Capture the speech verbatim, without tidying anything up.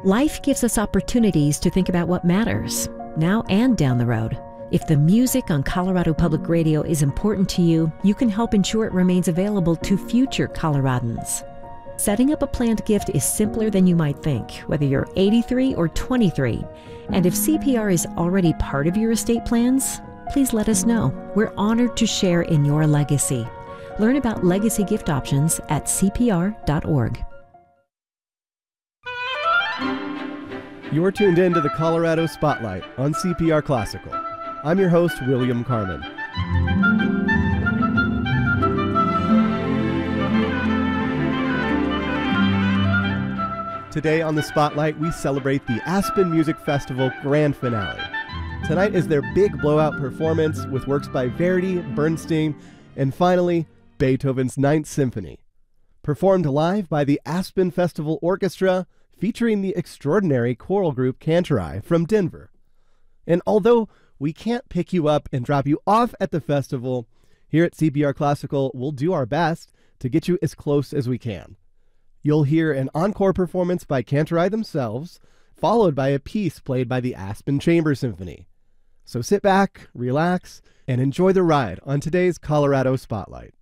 Life gives us opportunities to think about what matters, now and down the road. If the music on Colorado Public Radio is important to you, you can help ensure it remains available to future Coloradans. Setting up a planned gift is simpler than you might think, whether you're eighty-three or twenty-three. And if C P R is already part of your estate plans, please let us know. We're honored to share in your legacy. Learn about legacy gift options at C P R dot org. You're tuned in to the Colorado Spotlight on C P R Classical. I'm your host, William Carmen. Today on the Spotlight, we celebrate the Aspen Music Festival Grand Finale. Tonight is their big blowout performance with works by Verdi, Bernstein, and finally, Beethoven's Ninth Symphony. Performed live by the Aspen Festival Orchestra, featuring the extraordinary choral group Cantorai from Denver. And although we can't pick you up and drop you off at the festival, here at C P R Classical, we'll do our best to get you as close as we can. You'll hear an encore performance by Cantorai themselves, followed by a piece played by the Aspen Chamber Symphony. So sit back, relax, and enjoy the ride on today's Colorado Spotlight.